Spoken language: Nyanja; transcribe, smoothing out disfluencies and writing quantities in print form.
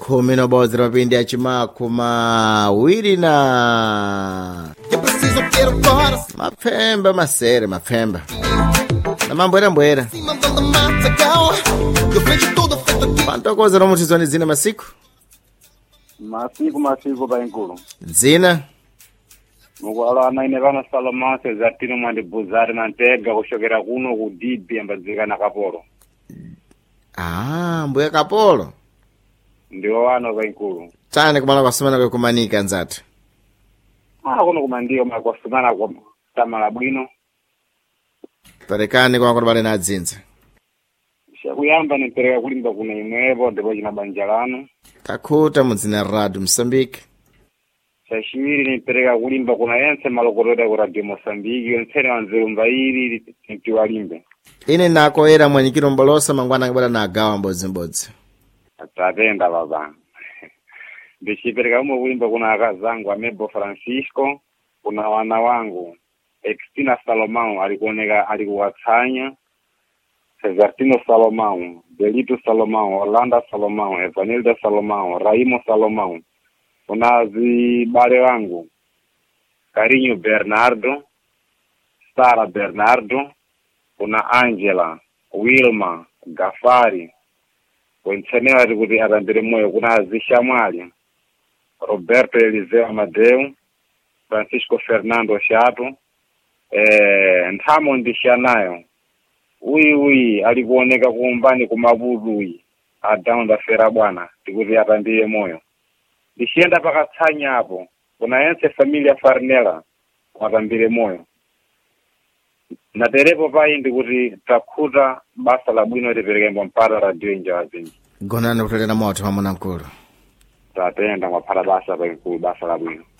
khumi nobodzi mapindi acimakuma wiri na mapfemba masere mapfemba na mambwerambwera pantokoza nomutizoni dzina masiku painkulu dzina mukualana ine vana salomase zatino mwandibuzari mantega kushokera kuno kudibi ambadzikana kapolo mbuya kapolo ndiwo wano painkulu tani kumala kwasumana kwekumanika nzathu kuno kumandiyo makwasumana kwa tamala bwino perekani kwako bale na adzinza kuyamba nipereka kulimba kuna imwepo ndipo china banja lanu takhuta mudzina radio Msambiki chachiwiri nipereka kulimba kuna yense malokotota ku radio Mosambiki yonsene wanzeru mbairi ntiwalimbe ine nakoera mwanyikiro mbolosa mangwana ngibala na agawa mbodzimbodzi tatenda baba ndichipereka umwe kulimba kuna akazangu Amebo Francisco kuna wana wangu Extina Salomão alikuoneka alikuwatsanya Cesartino Salomão, Belito Salomão, Orlando Salomão, Evanilda Salomão, Raimo Salomão. Kuna zibale wangu Carinho Bernardo, Sara Bernardo, kuna Angela, Wilma, Gafari. Wensenewa kuti atambire moyo kuna Zishamwali, Roberto Eliseu Amadeu, Francisco Fernando Chato, Ntamo Ndishanayo. Ui alikuoneka kuumbani kumabudui adaunda fera bwana tikuti atambire moyo ndishienda pakatsanya hapo kuna yense familia Farnela watambire moyo naterepo pai ndikuti takhuta basa la bwino lipereke mpata radio injawazinji gonani kutolera moto pamuna mkulu tatenda mwapata basa painkulu basa la bwino